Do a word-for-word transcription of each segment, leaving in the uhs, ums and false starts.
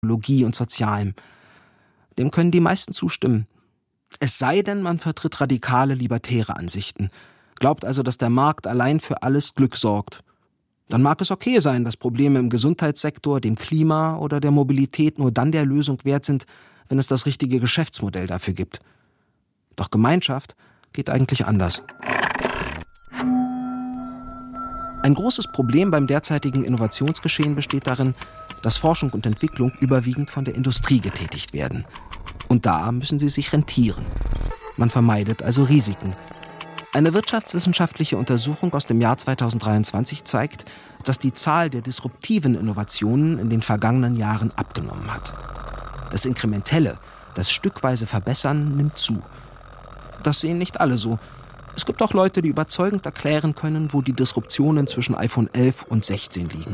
Technologie und Sozialem. Dem können die meisten zustimmen. Es sei denn, man vertritt radikale, libertäre Ansichten, glaubt also, dass der Markt allein für alles Glück sorgt. Dann mag es okay sein, dass Probleme im Gesundheitssektor, dem Klima oder der Mobilität nur dann der Lösung wert sind, wenn es das richtige Geschäftsmodell dafür gibt. Doch Gemeinschaft geht eigentlich anders. Ein großes Problem beim derzeitigen Innovationsgeschehen besteht darin, dass Forschung und Entwicklung überwiegend von der Industrie getätigt werden. Und da müssen sie sich rentieren. Man vermeidet also Risiken. Eine wirtschaftswissenschaftliche Untersuchung aus dem Jahr zweitausenddreiundzwanzig zeigt, dass die Zahl der disruptiven Innovationen in den vergangenen Jahren abgenommen hat. Das Inkrementelle, das stückweise Verbessern, nimmt zu. Das sehen nicht alle so. Es gibt auch Leute, die überzeugend erklären können, wo die Disruptionen zwischen iPhone elf und sechzehn liegen.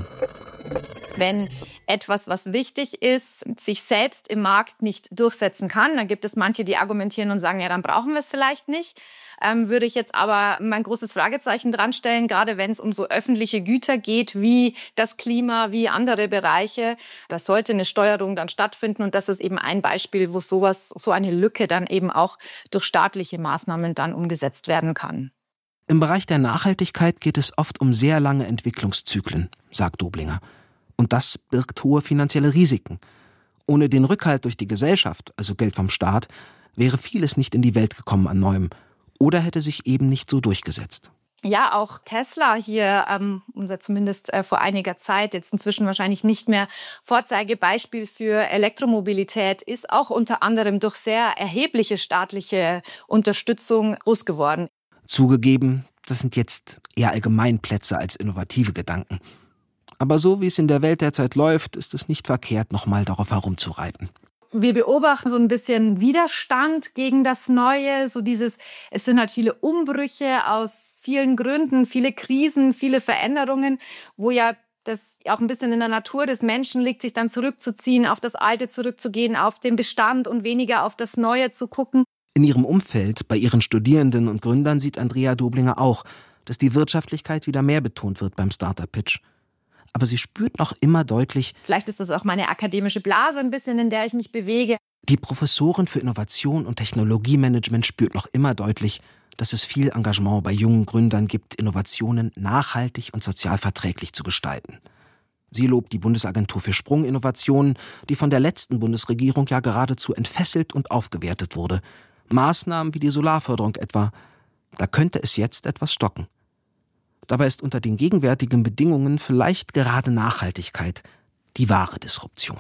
Wenn etwas, was wichtig ist, sich selbst im Markt nicht durchsetzen kann, dann gibt es manche, die argumentieren und sagen, ja, dann brauchen wir es vielleicht nicht. Ähm, würde ich jetzt aber mein großes Fragezeichen dran stellen, gerade wenn es um so öffentliche Güter geht, wie das Klima, wie andere Bereiche. Da sollte eine Steuerung dann stattfinden und das ist eben ein Beispiel, wo sowas, so eine Lücke dann eben auch durch staatliche Maßnahmen dann umgesetzt werden kann. Im Bereich der Nachhaltigkeit geht es oft um sehr lange Entwicklungszyklen, sagt Doblinger. Und das birgt hohe finanzielle Risiken. Ohne den Rückhalt durch die Gesellschaft, also Geld vom Staat, wäre vieles nicht in die Welt gekommen an Neuem oder hätte sich eben nicht so durchgesetzt. Ja, auch Tesla hier, ähm, unser zumindest äh, vor einiger Zeit, jetzt inzwischen wahrscheinlich nicht mehr Vorzeigebeispiel für Elektromobilität, ist auch unter anderem durch sehr erhebliche staatliche Unterstützung groß geworden. Zugegeben, das sind jetzt eher Allgemeinplätze als innovative Gedanken. Aber so wie es in der Welt derzeit läuft, ist es nicht verkehrt, nochmal darauf herumzureiten. Wir beobachten so ein bisschen Widerstand gegen das Neue, so dieses, es sind halt viele Umbrüche aus vielen Gründen, viele Krisen, viele Veränderungen, wo ja das auch ein bisschen in der Natur des Menschen liegt, sich dann zurückzuziehen, auf das Alte zurückzugehen, auf den Bestand und weniger auf das Neue zu gucken. In ihrem Umfeld, bei ihren Studierenden und Gründern sieht Andrea Doblinger auch, dass die Wirtschaftlichkeit wieder mehr betont wird beim Startup-Pitch. Aber sie spürt noch immer deutlich, vielleicht ist das auch meine akademische Blase ein bisschen, in der ich mich bewege. Die Professorin für Innovation und Technologiemanagement spürt noch immer deutlich, dass es viel Engagement bei jungen Gründern gibt, Innovationen nachhaltig und sozial verträglich zu gestalten. Sie lobt die Bundesagentur für Sprunginnovationen, die von der letzten Bundesregierung ja geradezu entfesselt und aufgewertet wurde. Maßnahmen wie die Solarförderung etwa. Da könnte es jetzt etwas stocken. Dabei ist unter den gegenwärtigen Bedingungen vielleicht gerade Nachhaltigkeit die wahre Disruption.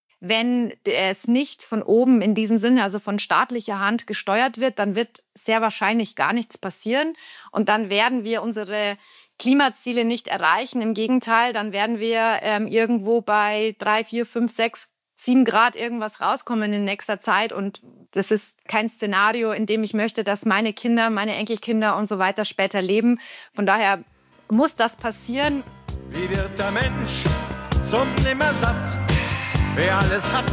Wenn es nicht von oben in diesem Sinne, also von staatlicher Hand gesteuert wird, dann wird sehr wahrscheinlich gar nichts passieren. Und dann werden wir unsere Klimaziele nicht erreichen. Im Gegenteil, dann werden wir ähm, irgendwo bei drei, vier, fünf, sechs, sieben Grad irgendwas rauskommen in nächster Zeit. Und das ist kein Szenario, in dem ich möchte, dass meine Kinder, meine Enkelkinder und so weiter später leben. Von daher muss das passieren. Wie wird der Mensch zum Nimmersatt? Wer alles hat,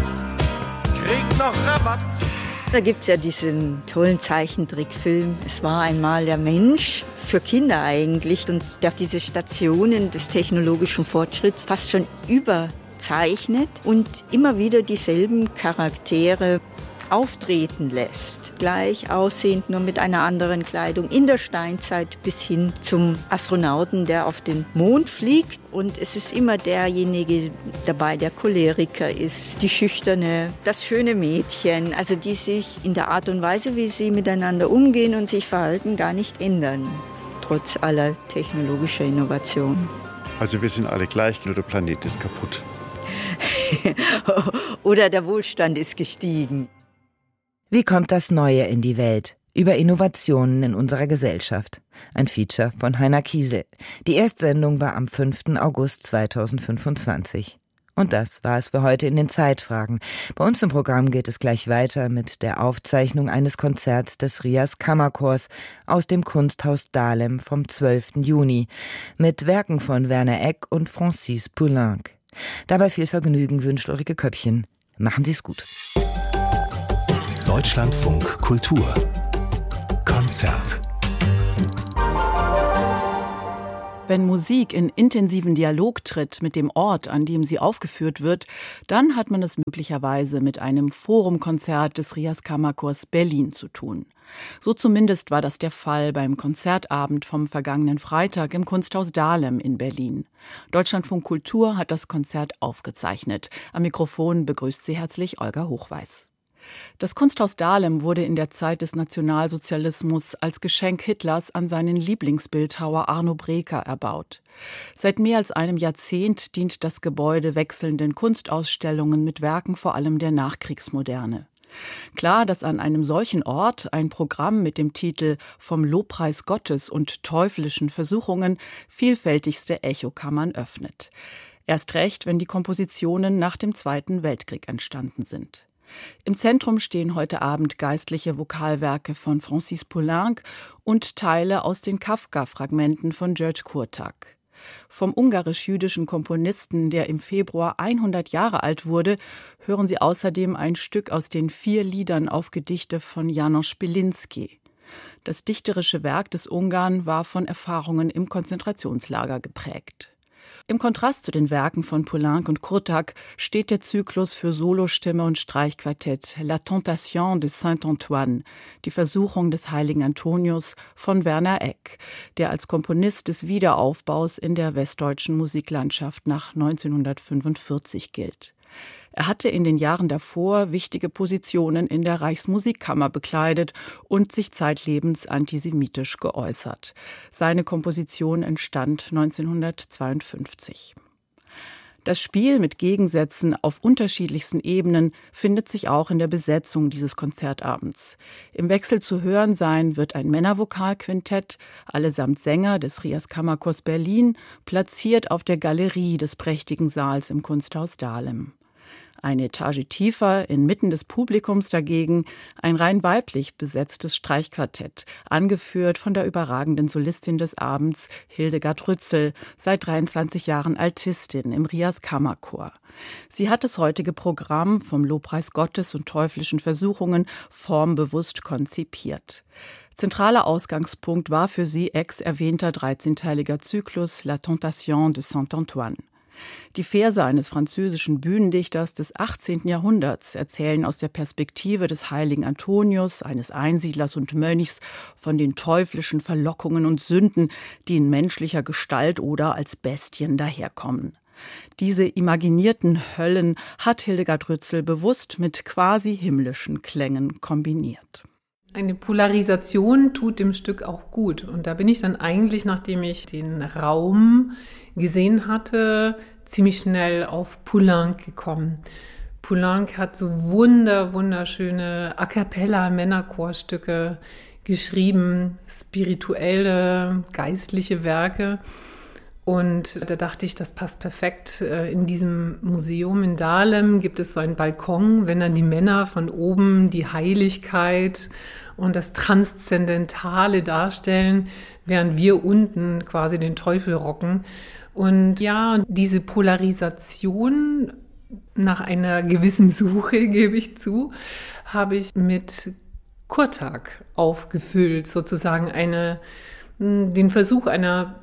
kriegt noch Rabatt. Da gibt es ja diesen tollen Zeichentrickfilm. Es war einmal der Mensch, für Kinder eigentlich. Und der diese Stationen des technologischen Fortschritts fast schon überzeichnet und immer wieder dieselben Charaktere auftreten lässt. Gleich aussehend, nur mit einer anderen Kleidung. In der Steinzeit bis hin zum Astronauten, der auf den Mond fliegt. Und es ist immer derjenige dabei, der Choleriker ist, die Schüchterne, das schöne Mädchen. Also die sich in der Art und Weise, wie sie miteinander umgehen und sich verhalten, gar nicht ändern. Trotz aller technologischer Innovation. Also wir sind alle gleich, nur der Planet ist kaputt. Oder der Wohlstand ist gestiegen. Wie kommt das Neue in die Welt? Über Innovationen in unserer Gesellschaft. Ein Feature von Heiner Kiesel. Die Erstsendung war am fünften August zweitausendfünfundzwanzig. Und das war es für heute in den Zeitfragen. Bei uns im Programm geht es gleich weiter mit der Aufzeichnung eines Konzerts des Rias Kammerchors aus dem Kunsthaus Dahlem vom zwölften Juni mit Werken von Werner Egk und Francis Poulenc. Dabei viel Vergnügen wünscht Ulrike Köppchen. Machen Sie es gut. Deutschlandfunk Kultur Konzert. Wenn Musik in intensiven Dialog tritt mit dem Ort, an dem sie aufgeführt wird, dann hat man es möglicherweise mit einem Forumkonzert des Rias Kammerchors Berlin zu tun. So zumindest war das der Fall beim Konzertabend vom vergangenen Freitag im Kunsthaus Dahlem in Berlin. Deutschlandfunk Kultur hat das Konzert aufgezeichnet. Am Mikrofon begrüßt sie herzlich Olga Hochweiß. Das Kunsthaus Dahlem wurde in der Zeit des Nationalsozialismus als Geschenk Hitlers an seinen Lieblingsbildhauer Arno Breker erbaut. Seit mehr als einem Jahrzehnt dient das Gebäude wechselnden Kunstausstellungen mit Werken vor allem der Nachkriegsmoderne. Klar, dass an einem solchen Ort ein Programm mit dem Titel »Vom Lobpreis Gottes und teuflischen Versuchungen« vielfältigste Echokammern öffnet. Erst recht, wenn die Kompositionen nach dem Zweiten Weltkrieg entstanden sind. Im Zentrum stehen heute Abend geistliche Vokalwerke von Francis Poulenc und Teile aus den Kafka-Fragmenten von György Kurtág. Vom ungarisch-jüdischen Komponisten, der im Februar hundert Jahre alt wurde, hören Sie außerdem ein Stück aus den vier Liedern auf Gedichte von János Pilinszky. Das dichterische Werk des Ungarn war von Erfahrungen im Konzentrationslager geprägt. Im Kontrast zu den Werken von Poulenc und Kurtág steht der Zyklus für Solostimme und Streichquartett La Tentation de Saint-Antoine, die Versuchung des heiligen Antonius von Werner Egk, der als Komponist des Wiederaufbaus in der westdeutschen Musiklandschaft nach neunzehnhundertfünfundvierzig gilt. Er hatte in den Jahren davor wichtige Positionen in der Reichsmusikkammer bekleidet und sich zeitlebens antisemitisch geäußert. Seine Komposition entstand neunzehnhundertzweiundfünfzig. Das Spiel mit Gegensätzen auf unterschiedlichsten Ebenen findet sich auch in der Besetzung dieses Konzertabends. Im Wechsel zu hören sein wird ein Männervokalquintett, allesamt Sänger des Rias Kammerchors Berlin, platziert auf der Galerie des prächtigen Saals im Kunsthaus Dahlem. Eine Etage tiefer, inmitten des Publikums dagegen, ein rein weiblich besetztes Streichquartett, angeführt von der überragenden Solistin des Abends, Hildegard Rützel, seit dreiundzwanzig Jahren Altistin im Rias Kammerchor. Sie hat das heutige Programm vom Lobpreis Gottes und teuflischen Versuchungen formbewusst konzipiert. Zentraler Ausgangspunkt war für sie Egks erwähnter dreizehnteiliger Zyklus La Tentation de Saint-Antoine. Die Verse eines französischen Bühnendichters des achtzehnten Jahrhunderts erzählen aus der Perspektive des heiligen Antonius, eines Einsiedlers und Mönchs, von den teuflischen Verlockungen und Sünden, die in menschlicher Gestalt oder als Bestien daherkommen. Diese imaginierten Höllen hat Hildegard Rützel bewusst mit quasi himmlischen Klängen kombiniert. Eine Polarisation tut dem Stück auch gut. Und da bin ich dann eigentlich, nachdem ich den Raum gesehen hatte, ziemlich schnell auf Poulenc gekommen. Poulenc hat so wunder, wunderschöne A-cappella-Männerchorstücke geschrieben, spirituelle, geistliche Werke. Und da dachte ich, das passt perfekt. In diesem Museum in Dahlem gibt es so einen Balkon, wenn dann die Männer von oben die Heiligkeit und das Transzendentale darstellen, während wir unten quasi den Teufel rocken. Und ja, diese Polarisation nach einer gewissen Suche, gebe ich zu, habe ich mit Kurtág aufgefüllt, sozusagen eine, den Versuch einer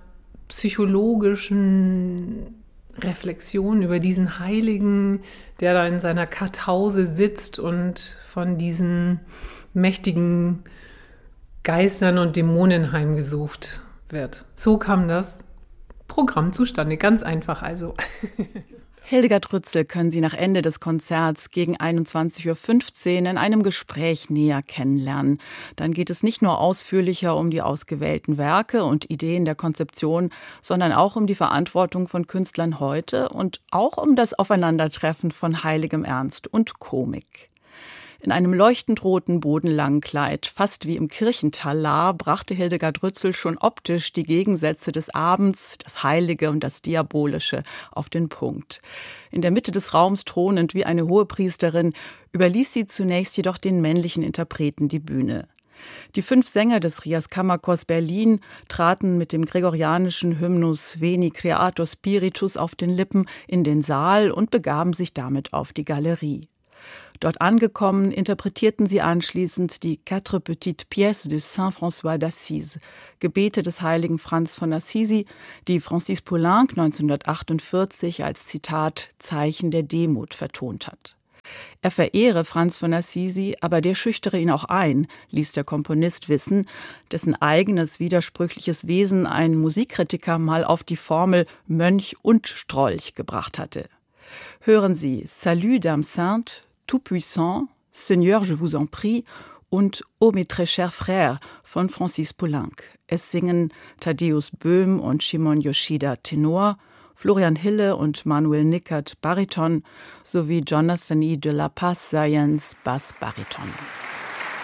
psychologischen Reflexion über diesen Heiligen, der da in seiner Kartause sitzt und von diesen mächtigen Geistern und Dämonen heimgesucht wird. So kam das Programm zustande, ganz einfach also. Hildegard Rützel können Sie nach Ende des Konzerts gegen einundzwanzig Uhr fünfzehn in einem Gespräch näher kennenlernen. Dann geht es nicht nur ausführlicher um die ausgewählten Werke und Ideen der Konzeption, sondern auch um die Verantwortung von Künstlern heute und auch um das Aufeinandertreffen von heiligem Ernst und Komik. In einem leuchtend roten bodenlangen Kleid, fast wie im Kirchentalar, brachte Hildegard Rützel schon optisch die Gegensätze des Abends, das Heilige und das Diabolische, auf den Punkt. In der Mitte des Raums thronend wie eine Hohepriesterin, überließ sie zunächst jedoch den männlichen Interpreten die Bühne. Die fünf Sänger des Rias Kammerchors Berlin traten mit dem gregorianischen Hymnus Veni Creator Spiritus auf den Lippen in den Saal und begaben sich damit auf die Galerie. Dort angekommen, interpretierten sie anschließend die Quatre Petites Pièces de Saint-François d'Assise, Gebete des heiligen Franz von Assisi, die Francis Poulenc neunzehnhundertachtundvierzig als Zitat Zeichen der Demut vertont hat. Er verehre Franz von Assisi, aber der schüchtere ihn auch ein, ließ der Komponist wissen, dessen eigenes widersprüchliches Wesen ein Musikkritiker mal auf die Formel Mönch und Strolch gebracht hatte. Hören Sie Salut Dame Sainte, Tout-Puissant, Seigneur, je vous en prie und Oh mes très chers frères von Francis Poulenc. Es singen Thaddeus Böhm und Shimon Yoshida Tenor, Florian Hille und Manuel Nickert Bariton sowie Jonathan E. de la Paz Sayens Bass-Bariton.